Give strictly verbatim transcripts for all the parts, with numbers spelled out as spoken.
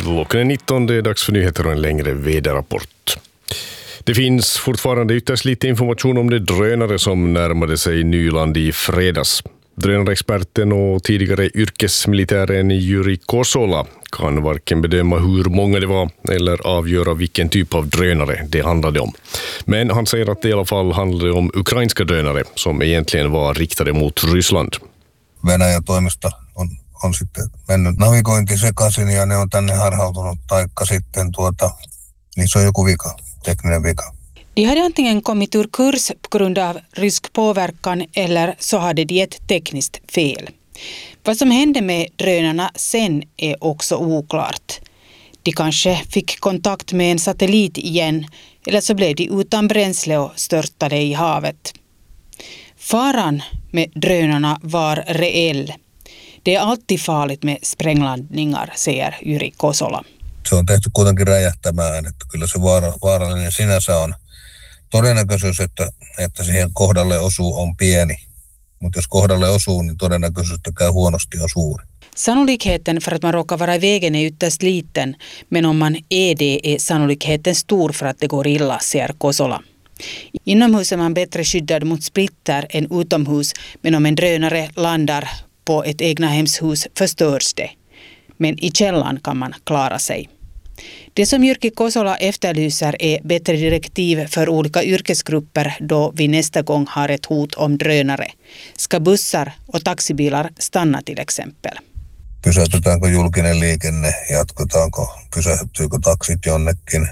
Klockan är nitton, det är dags för nyheter och en längre väderrapport. Det finns fortfarande ytterst lite information om det drönare som närmade sig Nyland i fredags. Drönarexperten och tidigare yrkesmilitären Jyri Kosola kan varken bedöma hur många det var eller avgöra vilken typ av drönare det handlade om. Men han säger att det i alla fall handlade om ukrainska drönare som egentligen var riktade mot Ryssland. Venäjän toimesta on, on sitten mennyt navigointi sekaisin ja ne on tänne harhautunut, taikka sitten tuota, niin se on joku vika, tekninen vika. De hade antingen kommit ur kurs på grund av rysk påverkan eller så hade de ett tekniskt fel. Vad som hände med drönarna sen är också oklart. De kanske fick kontakt med en satellit igen eller så blev de utan bränsle och störtade i havet. Faran med drönarna var reell. Det är alltid farligt med spränglandningar, säger Jyri Kosola. Se on tehty kuitenkin räjähtämään, että kyllä se vaara, vaarallinen sinänsä on. Todennäköisyys, että, että siihen kohdalle osuu, on pieni. Mutta jos kohdalle osuu, niin todennäköisyys, että käy huonosti, on suuri. Sannolikheten för att man råkar vara i vägen är ytterst liten, men om man är det är sannolikheten stor för att det går illa, säger Kosola. Inomhus är man bättre skyddad mot splitter än utomhus, men om en drönare landar på ett egnahemshus förstörs det. Men i källan kan man klara sig. Det som Jyri Kosola efterlyser är bättre direktiv för olika yrkesgrupper då vi nästa gång har ett hot om drönare. Ska bussar och taxibilar stanna till exempel? Pysäytetäänkö julkinen liikenne? Jatketaanko? Pysähtyykö taksit jonnekin?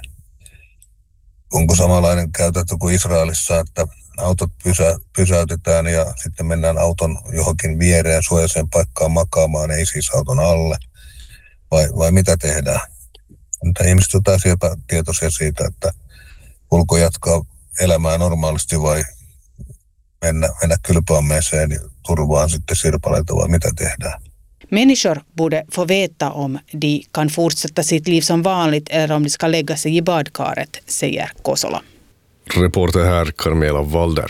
Onko samanlainen käytäntö kuin Israelissa, että autot pysä, pysäytetään ja sitten mennään auton johonkin viereen suojaiseen paikkaan makaamaan, ei siis auton alle? Vai, vai mitä tehdään? Mutta ihmiset ovat täysin epätietoisia siitä, että kulko jatkaa elämää normaalisti vai mennä, mennä kylpyammeeseen turvaan sitten sirpaleita vai mitä tehdään. Människor borde få veta om de kan fortsätta sitt liv som vanligt eller om de ska lägga sig i badkaret, säger Kosola. Reporter här Carmela Walder.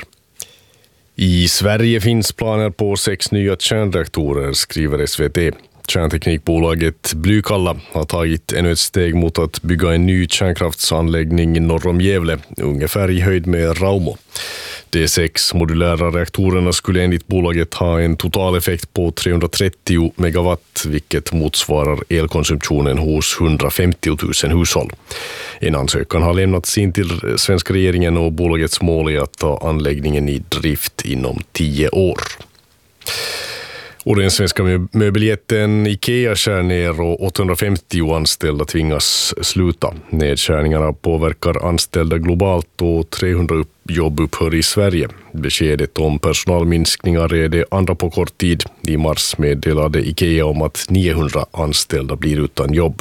I Sverige finns planer på sex nya kärnreaktorer, skriver S V T. Kärnteknikbolaget Blykalla har tagit ännu ett steg mot att bygga en ny kärnkraftsanläggning norr om Gävle, ungefär i höjd med Raumo. De sex modulära reaktorerna skulle enligt bolaget ha en totaleffekt på trehundratrettio megawatt, vilket motsvarar elkonsumtionen hos hundrafemtio tusen hushåll. En ansökan har lämnats in till svenska regeringen och bolagets mål är att ta anläggningen i drift inom tio år. Och den svenska möbeljätten IKEA skär ner och åttahundrafemtio anställda tvingas sluta. Nedskärningarna påverkar anställda globalt och trehundra jobb upphör i Sverige. Beskedet om personalminskningar är det andra på kort tid. I mars meddelade IKEA om att niohundra anställda blir utan jobb.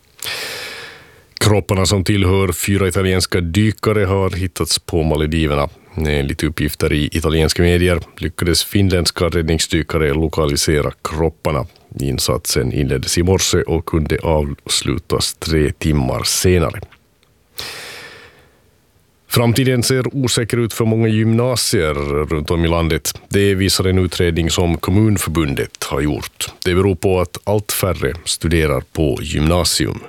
Kropparna som tillhör fyra italienska dykare har hittats på Maldiverna. Enligt uppgifter i italienska medier lyckades finländska räddningsdykare lokalisera kropparna. Insatsen inleddes i morse och kunde avslutas tre timmar senare. Framtiden ser osäker ut för många gymnasier runt om i landet. Det visar en utredning som Kommunförbundet har gjort. Det beror på att allt färre studerar på gymnasium.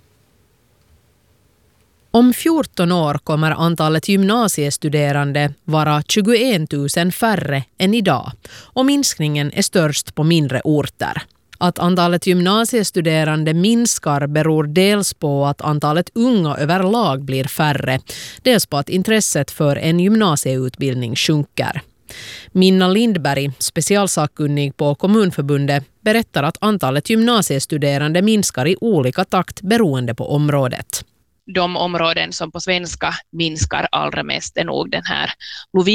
Om fjorton år kommer antalet gymnasiestuderande vara tjugoett tusen färre än idag och minskningen är störst på mindre orter. Att antalet gymnasiestuderande minskar beror dels på att antalet unga överlag blir färre, dels på att intresset för en gymnasieutbildning sjunker. Minna Lindberg, specialsakkunnig på Kommunförbundet, berättar att antalet gymnasiestuderande minskar i olika takt beroende på området. De områden som på svenska minskar allra mest är nog den här